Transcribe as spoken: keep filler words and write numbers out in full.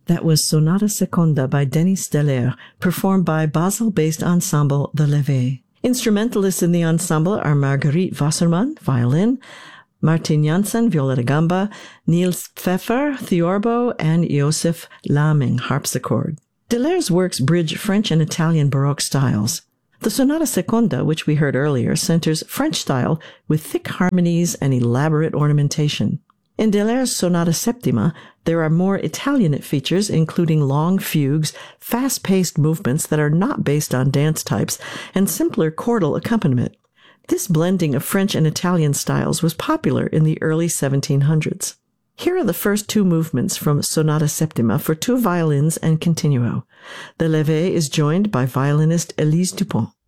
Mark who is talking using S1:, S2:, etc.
S1: That was Sonata Seconda by Denis Deler, performed by Basel-based ensemble The Levé. Instrumentalists in the ensemble are Marguerite Wassermann, violin, Martin Janssen, viola da gamba, Niels Pfeffer, theorbo, and Josef Laming, harpsichord. Deler's works bridge French and Italian Baroque styles. The Sonata Seconda, which we heard earlier, centers French style with thick harmonies and elaborate ornamentation. In Deler's Sonata Septima, there are more Italianate features, including long fugues, fast-paced movements that are not based on dance types, and simpler chordal accompaniment. This blending of French and Italian styles was popular in the early seventeen hundreds. Here are the first two movements from Sonata Septima for two violins and continuo. The Levé is joined by violinist Elise Dupont.